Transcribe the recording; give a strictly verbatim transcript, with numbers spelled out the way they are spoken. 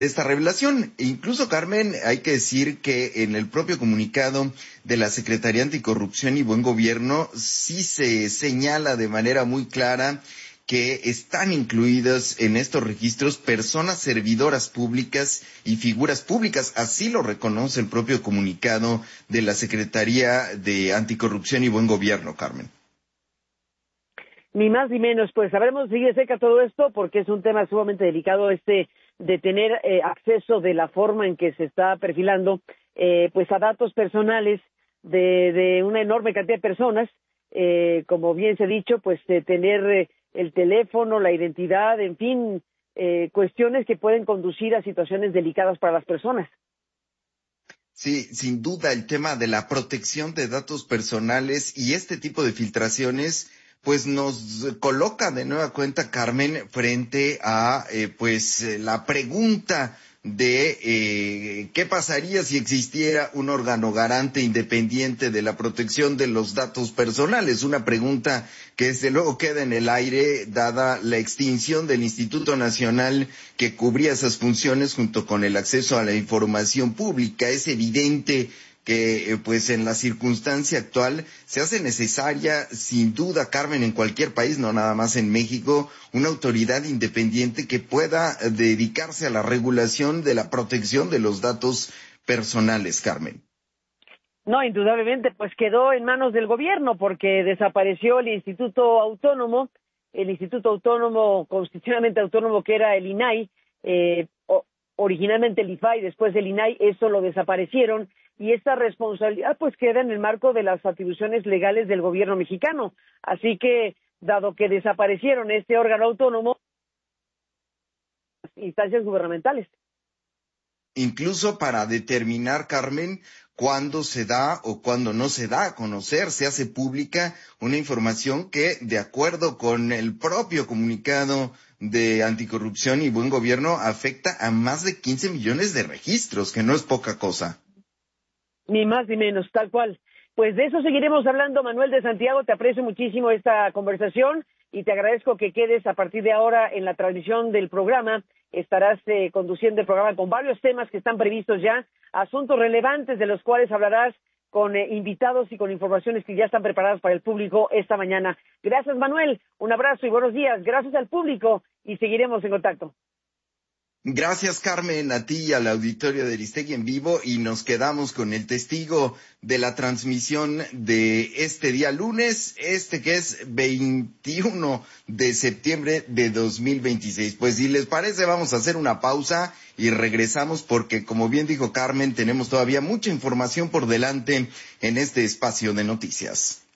esta revelación. E incluso, Carmen, hay que decir que en el propio comunicado de la Secretaría Anticorrupción y Buen Gobierno sí se señala de manera muy clara que están incluidas en estos registros personas servidoras públicas y figuras públicas. Así lo reconoce el propio comunicado de la Secretaría de Anticorrupción y Buen Gobierno, Carmen. Ni más ni menos, pues sabremos seguir de cerca todo esto porque es un tema sumamente delicado este de tener eh, acceso de la forma en que se está perfilando eh, pues a datos personales de, de una enorme cantidad de personas, eh, como bien se ha dicho, pues de tener eh, el teléfono, la identidad, en fin, eh, cuestiones que pueden conducir a situaciones delicadas para las personas. Sí, sin duda el tema de la protección de datos personales y este tipo de filtraciones pues nos coloca de nueva cuenta, Carmen, frente a eh, pues eh, la pregunta de eh, qué pasaría si existiera un órgano garante independiente de la protección de los datos personales. Una pregunta que desde luego queda en el aire dada la extinción del Instituto Nacional que cubría esas funciones junto con el acceso a la información pública. Es evidente que pues en la circunstancia actual se hace necesaria, sin duda, Carmen, en cualquier país, no nada más en México, una autoridad independiente que pueda dedicarse a la regulación de la protección de los datos personales, Carmen. No, indudablemente, pues quedó en manos del gobierno porque desapareció el Instituto Autónomo, el Instituto Autónomo, constitucionalmente autónomo que era el I N A I, eh, o, originalmente el I F A I, después el I N A I, eso lo desaparecieron y esta responsabilidad pues queda en el marco de las atribuciones legales del gobierno mexicano. Así que, dado que desaparecieron este órgano autónomo, instancias gubernamentales. Incluso para determinar, Carmen, cuándo se da o cuándo no se da a conocer, se hace pública una información que, de acuerdo con el propio comunicado de Anticorrupción y Buen Gobierno, afecta a más de quince millones de registros, que no es poca cosa. Ni más ni menos, tal cual. Pues de eso seguiremos hablando, Manuel de Santiago. Te aprecio muchísimo esta conversación y te agradezco que quedes a partir de ahora en la transmisión del programa. Estarás eh, conduciendo el programa con varios temas que están previstos ya, asuntos relevantes de los cuales hablarás con eh, invitados y con informaciones que ya están preparadas para el público esta mañana. Gracias, Manuel. Un abrazo y buenos días. Gracias al público y seguiremos en contacto. Gracias, Carmen, a ti y al auditorio de Aristegui en vivo, y nos quedamos con el testigo de la transmisión de este día lunes, este que es veintiuno de septiembre de dos mil veintiséis. Pues si les parece, vamos a hacer una pausa y regresamos porque, como bien dijo Carmen, tenemos todavía mucha información por delante en este espacio de noticias.